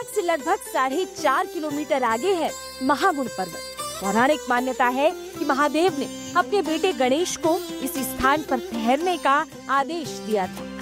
घाट से लगभग 4.5 किलोमीटर आगे है महागुण पर्वत। पौराणिक मान्यता है कि महादेव ने अपने बेटे गणेश को इसी स्थान पर ठहरने का आदेश दिया था।